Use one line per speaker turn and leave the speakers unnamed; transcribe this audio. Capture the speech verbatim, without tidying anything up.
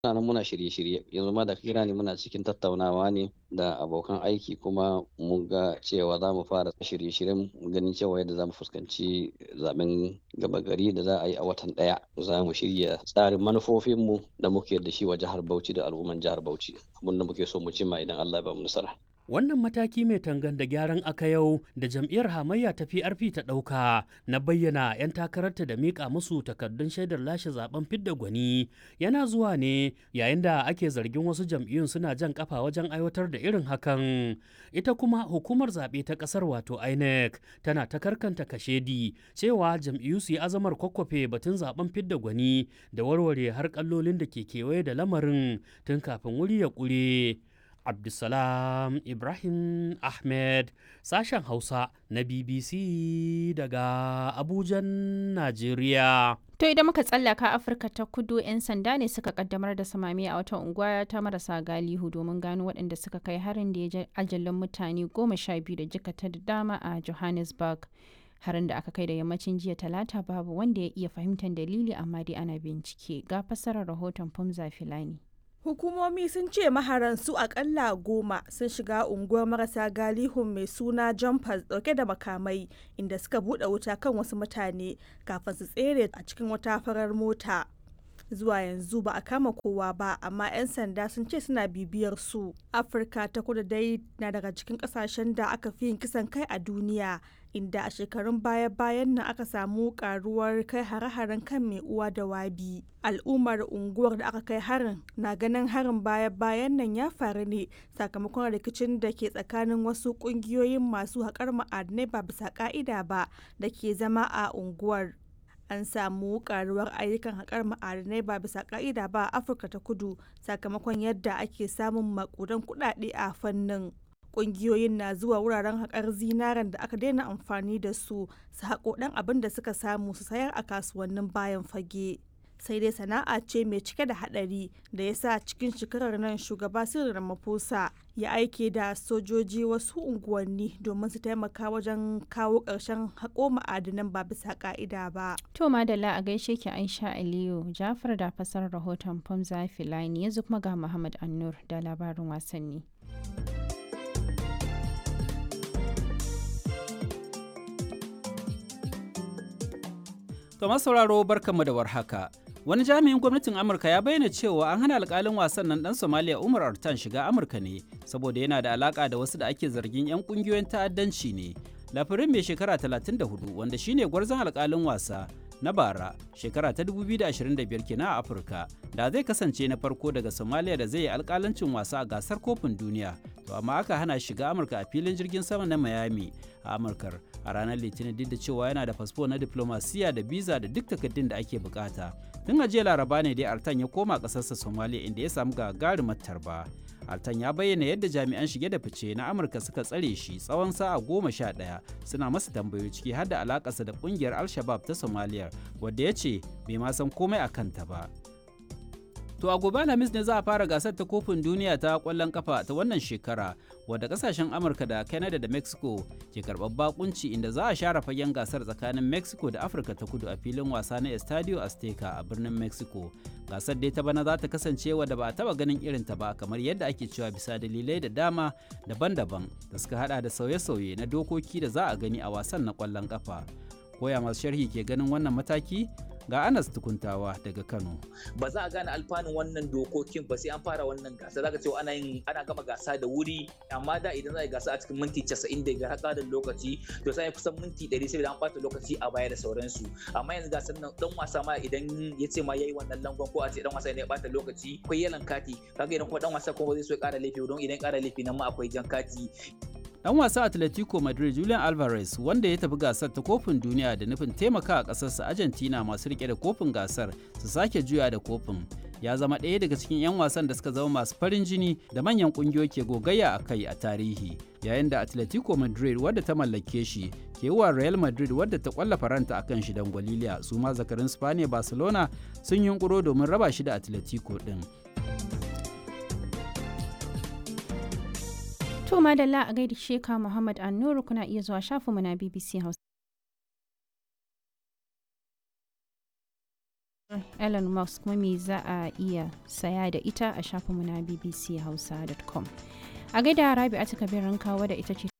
Muna nan muna shirye-shirye, yanzu ma da ka kira ni muna cikin tattaunawa ne da abokan aiki kuma mun ga cewa za mu fara shirye-shiryen ganin cewa yadda za mu fuskanci zaɓen gama gari da za a yi a watan ɗaya. Za mu shirya tsarin manufofinmu da muke da shi wa jihar Bauchi da al'umman jihar Bauchi, abin da muke so mu cimma idan Allah ya ba mu nasara.
Wannan mataki mai tangan da gyaran aka yau da jam'iyyar hamayya ta P R P ta ɗauka na bayyana 'yan takararta da miƙa musu takardun shaidar lashe zaben fidda gwani yana zuwa ne yayin da ake zargin wasu jam'iyyun suna jan kafa wajen aiwatar da irin hakan. Ita kuma hukumar zaɓe ta ƙasar wato I N E C tana ta karkanta kashedi cewa jam'iyyu su yi azamar kwakwafe batun zaben fidda gwani da warware har kallolin da ke kewaye da lamarin tun kafin wuri ya ƙure. Abdulsalam Ibrahim Ahmed, sashen Hausa na B B C daga Abujan, Najeriya.
To idan muka tsallaka Afirka ta kudu 'yan sanda ne suka kaddamar da samami a wata unguwa ta marasa galihu domin gano waɗanda suka kai harin da ya ajalin mutane goma sha biyu da jikata da dama a Johannesburg. Harin da aka kai da yammacin jiya talata babu wanda ya iya fahimtar dalili amma dai ana bincike. Ga fassarar rahoton Famza Filani.
Hukumomi sun ce maharan su akalla goma sun shiga unguwar marasa galihun mai suna Jumpers dauke da makamai inda suka bude wuta kan wasu mutane kafin su tsere a cikin wata farar mota. Zuwa yanzu ba a kama kowa ba amma 'yan sanda sun ce suna bibiyar su. Afirka ta kudu dai na daga cikin kasashen da aka fi yin kisan kai a duniya inda a shekarun baya-bayan nan aka samu karuwar kai hare-haren kan mai uwa da wabi. Al'ummar unguwar da aka kai harin na ganin harin baya-bayan nan ya faru ne sakamakon rikicin da ke tsakanin wasu kungiyoyin masu haƙar ma'adinai ba bisa ka'ida ba da ke zama a unguwar. An samu karuwar ayyukan haƙar ma'adinai ba bisa ka'ida ba a Afirka ta kudu sakamakon yadda ake samun makudan kuɗaɗe a fannin. Ƙungiyoyin na zuwa wuraren haƙar zinaren da aka daina amfani da su su haƙo ɗan abin da suka samu su sayar a kasuwannin bayan fage. Sai dai sana'a ce mai cike da haɗari da ya sa cikin shekarar nan shugaba Cyril Ramaphosa ya aike da sojoji wasu unguwanni domin su taimaka wajen kawo ƙarshen haƙo ma'adinan ba bisa ƙa'ida ba.
To madalla a gaishe ki Aisha Aliyu Jafar da fasarar rahoton Famza Filani yanzu kuma ga Muhammad Annur da labarin wasanni.
To sauraro barkanmu da warhaka. Wani jami'in gwamnatin Amurka ya bayyana cewa an hana alkalin wasan nan dan Somalia Umar Artan shiga Amurka ne saboda yana da alaka da wasu da ake zargin 'yan kungiyoyin ta'addanci ne. Lafirin mai shekara talatin da hudu wanda shine gwarzon alkalin wasa na bara shekara ta dubu biyu da ashirin da biyar kenan a Afirka da zai kasance na farko daga Somalia da zai yi alkalancin wasa a gasar kofin duniya. To amma aka hana shiga Amurka a filin jirgin sama na Miami a Amurkar a ranar Litinin duk da cewa yana da fasfo na diplomasiya da biza da duk takardun da ake bukata. Tun a jiya Laraba ne dai Artan ya koma ƙasarsa Somalia inda ya samu gagarumar tarba. Artan ya bayyana yadda jami'an shige da fice na Amurka suka tsare shi tsawon sa'a goma sha ɗaya suna masa tambayoyi ciki har da alakarsa da ƙungiyar Al-Shabab ta Somalia wadda ya ce bai ma san komai a kanta ba. To a gobe Alhamis ne za a fara gasar ta kofin duniya ta kwallon kafa ta wannan shekara wadda kasashen Amurka da Canada da Mexico ke karɓar bakunci inda za a share fagen gasar tsakanin Mexico da Afirka ta kudu a filin wasa na Estadio Azteca a birnin Mexico. Gasar dai ta bana za ta kasance wadda ba a taba ganin irin ta ba kamar yadda ake cewa bisa dalilai da dama daban-daban da suka hada da sauye-sauye na dokoki da za a gani a wasan na kwallon kafa. Koya masu sharhi ke ganin wannan mataki? Ga Anas Tukuntawa daga Kano.
Ba za a gane alfanun wannan dokokin ba sai an fara wannan gasa. Zaka cewa ana yin ana gama gasa da wuri amma da idan za a yi gasa a cikin minti casa'in da biyar haka da lokaci to sai kusan minti ɗari sai an ɓata lokaci a baya da sauransu. Amma yanzu gasar nan dan wasa ma idan ya ce ma yayi wannan langon ko a ce dan wasa ne ya ɓata lokaci akwai yalan kati kaga idan kuma dan wasa kuma zai so ya ƙara laifi don idan ƙara laifi nan ma akwai jan kati.
Dan wasa Atletico Madrid Julian Alvarez wanda ya tafi gasar ta kofin duniya da nufin taimaka a ƙasarsa Argentina masu rike da kofin gasar su sake juya da kofin ya zama ɗaya daga cikin 'yan wasan da suka zama masu farin jini da manyan ƙungiyoyi ke gogayya a kai a tarihi yayin da Atletico Madrid wadda ta mallake shi ke wa Real Madrid wadda ta kwalla faranta akan shi dan Gwaliliya su ma zakarin Spaniya Barcelona sun yunkuro domin raba shi da Atletico din.
To madalla a gaida Sheka Muhammad Annuru kuna iya zuwa shafinmu na B B C Hausa. Elon Musk kuma me za a iya saya da ita a shafinmu na b b c hausa dot com. A gaida Rabi'atu Kabir Rankawa da ita ce